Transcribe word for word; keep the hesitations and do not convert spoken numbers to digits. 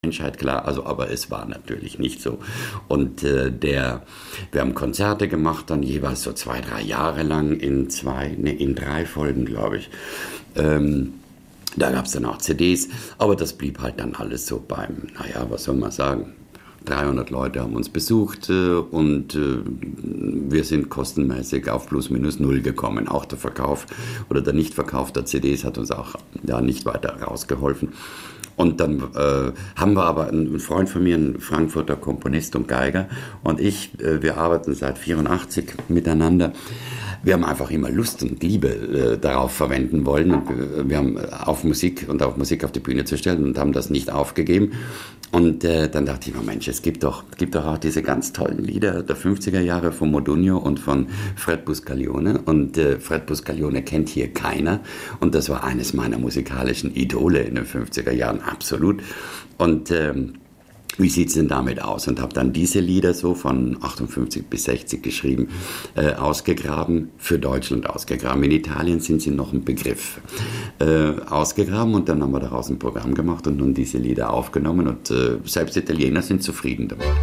Menschheit, klar, also aber es war natürlich nicht so. Und äh, der, wir haben Konzerte gemacht, dann jeweils so zwei, drei Jahre lang in zwei, ne, in drei Folgen, glaube ich. Ähm, da gab es dann auch C Ds, aber das blieb halt dann alles so beim, naja, was soll man sagen, dreihundert Leute haben uns besucht äh, und äh, wir sind kostenmäßig auf plus minus null gekommen. Auch der Verkauf oder der Nichtverkauf der C Ds hat uns auch ja, nicht weiter rausgeholfen. Und dann äh, haben wir aber einen Freund von mir, ein Frankfurter Komponist und Geiger, und ich, äh, wir arbeiten seit vierundachtzig miteinander. Wir haben einfach immer Lust und Liebe äh, darauf verwenden wollen. Und wir, wir haben auf Musik und auf Musik auf die Bühne zu stellen und haben das nicht aufgegeben. Und äh, dann dachte ich mir, Mensch, es gibt doch, gibt doch auch diese ganz tollen Lieder der fünfziger Jahre von Modugno und von Fred Buscaglione. Und äh, Fred Buscaglione kennt hier keiner. Und das war eines meiner musikalischen Idole in den fünfziger Jahren, absolut. Und ähm, wie sieht es denn damit aus? Und habe dann diese Lieder so von achtundfünfzig bis sechzig geschrieben, äh, ausgegraben, für Deutschland ausgegraben. In Italien sind sie noch ein Begriff. Äh, ausgegraben, und dann haben wir daraus ein Programm gemacht und nun diese Lieder aufgenommen, und äh, selbst Italiener sind zufrieden damit.